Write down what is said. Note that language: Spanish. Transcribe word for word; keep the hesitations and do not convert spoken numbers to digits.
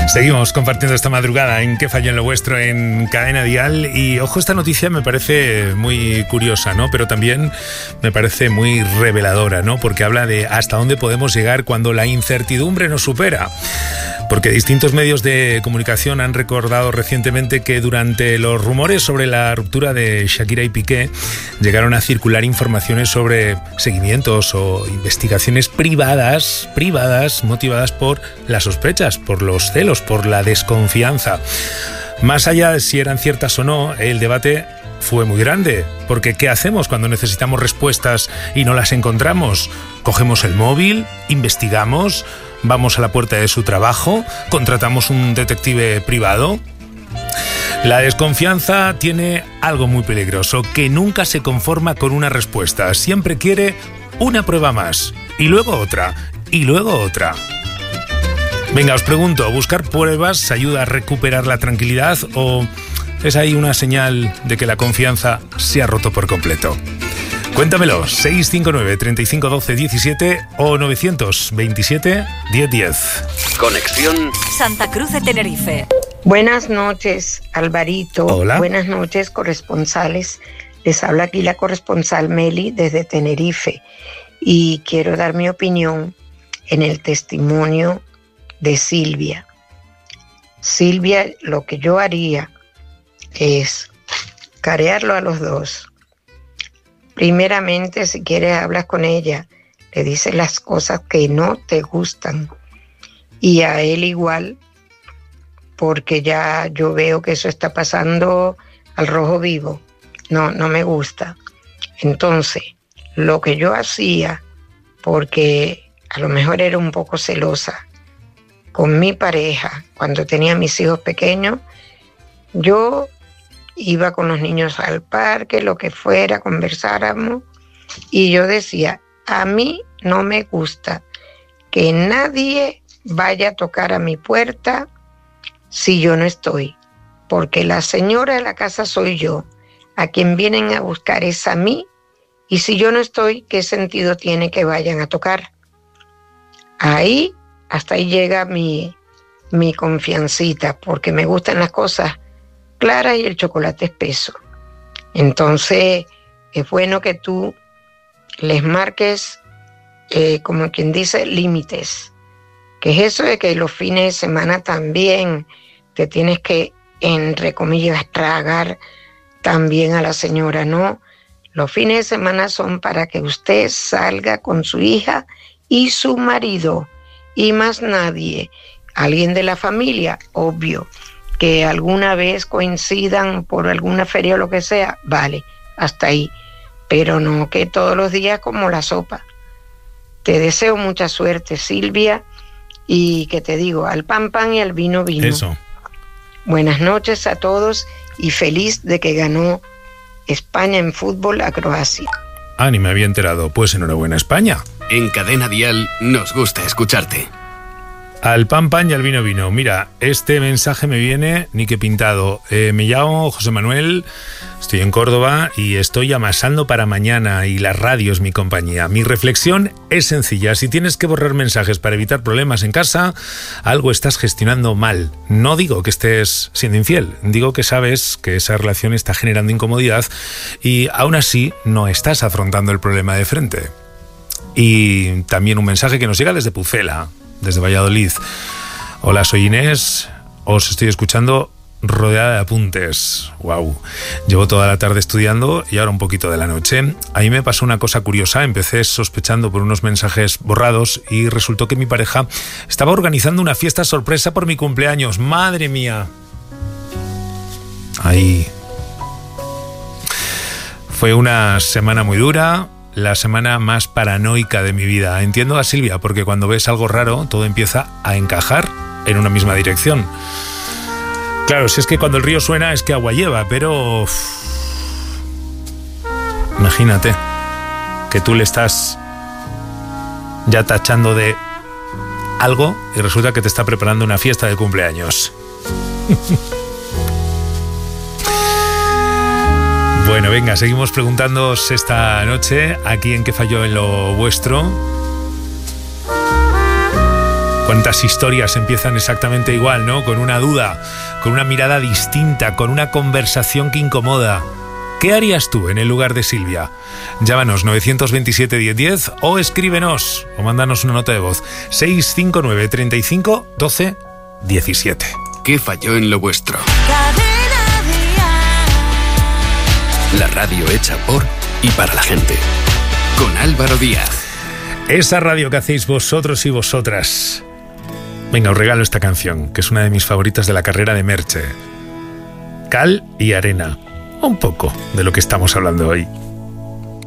Seguimos compartiendo esta madrugada en ¿Qué falló en lo vuestro? En Cadena Dial. Y ojo, esta noticia me parece muy curiosa, ¿no? Pero también me parece muy reveladora, ¿no? Porque habla de hasta dónde podemos llegar cuando la incertidumbre nos supera. Porque distintos medios de comunicación han recordado recientemente que durante los rumores sobre la ruptura de Shakira y Piqué llegaron a circular informaciones sobre seguimientos o investigaciones privadas, privadas motivadas por las sospechas, por los celos, por la desconfianza. Más allá de si eran ciertas o no, el debate fue muy grande, porque ¿qué hacemos cuando necesitamos respuestas y no las encontramos? ¿Cogemos el móvil? ¿Investigamos? ¿Vamos a la puerta de su trabajo? ¿Contratamos un detective privado? La desconfianza tiene algo muy peligroso, que nunca se conforma con una respuesta. Siempre quiere una prueba más, y luego otra, y luego otra. Venga, os pregunto, ¿buscar pruebas ayuda a recuperar la tranquilidad o es ahí una señal de que la confianza se ha roto por completo? Cuéntamelo, seis cinco nueve, treinta y cinco, doce, diecisiete o novecientos veintisiete, diez diez. Conexión Santa Cruz de Tenerife. Buenas noches, Alvarito. Hola. Buenas noches, corresponsales. Les habla aquí la corresponsal Meli desde Tenerife y quiero dar mi opinión en el testimonio de Silvia. Silvia, lo que yo haría es carearlo a los dos. Primeramente, si quieres hablas con ella, le dices las cosas que no te gustan y a él igual, porque ya yo veo que eso está pasando al rojo vivo. No, no me gusta. Entonces, lo que yo hacía, porque a lo mejor era un poco celosa con mi pareja, cuando tenía mis hijos pequeños, yo iba con los niños al parque, lo que fuera, conversáramos, y yo decía, a mí no me gusta que nadie vaya a tocar a mi puerta si yo no estoy, porque la señora de la casa soy yo, a quien vienen a buscar es a mí, y si yo no estoy, ¿qué sentido tiene que vayan a tocar? Ahí, hasta ahí llega mi, mi confiancita, porque me gustan las cosas clara y el chocolate espeso. Entonces es bueno que tú les marques, eh, como quien dice, límites. Que es eso de que los fines de semana también te tienes que, entre comillas, tragar también a la señora, ¿no? Los fines de semana son para que usted salga con su hija y su marido y más nadie. Alguien de la familia, obvio, que alguna vez coincidan por alguna feria o lo que sea, vale, hasta ahí. Pero no que todos los días como la sopa. Te deseo mucha suerte, Silvia, y que te digo, al pan pan y al vino vino. Eso. Buenas noches a todos y feliz de que ganó España en fútbol a Croacia. Ah, ni me había enterado. Pues enhorabuena, España. En Cadena Dial nos gusta escucharte. Al pan pan y al vino vino. Mira, este mensaje me viene ni que pintado. Eh, me llamo José Manuel, estoy en Córdoba y estoy amasando para mañana y la radio es mi compañía. Mi reflexión es sencilla. Si tienes que borrar mensajes para evitar problemas en casa, algo estás gestionando mal. No digo que estés siendo infiel, digo que sabes que esa relación está generando incomodidad y aún así no estás afrontando el problema de frente. Y también un mensaje que nos llega desde Pucela, desde Valladolid. Hola, soy Inés, os estoy escuchando rodeada de apuntes. Wow. Llevo toda la tarde estudiando y ahora un poquito de la noche. A mí me pasó una cosa curiosa. Empecé sospechando por unos mensajes borrados y resultó que mi pareja estaba organizando una fiesta sorpresa por mi cumpleaños. ¡Madre mía! Ahí. Fue una semana muy dura. La semana más paranoica de mi vida. Entiendo a Silvia, porque cuando ves algo raro, todo empieza a encajar en una misma dirección. Claro, si es que cuando el río suena es que agua lleva, pero... Uf, imagínate que tú le estás ya tachando de algo y resulta que te está preparando una fiesta de cumpleaños. Bueno, venga, seguimos preguntándoos esta noche aquí en ¿Qué falló en lo vuestro? Cuántas historias empiezan exactamente igual, ¿no? Con una duda, con una mirada distinta, con una conversación que incomoda. ¿Qué harías tú en el lugar de Silvia? Llámanos nueve dos siete, diez diez o escríbenos o mándanos una nota de voz seis cinco nueve, treinta y cinco, doce, diecisiete. ¿Qué falló en lo vuestro? La radio hecha por y para la gente. Con Álvaro Díaz. Esa radio que hacéis vosotros y vosotras. Venga, os regalo esta canción, que es una de mis favoritas de la carrera de Merche. Cal y arena. Un poco de lo que estamos hablando hoy.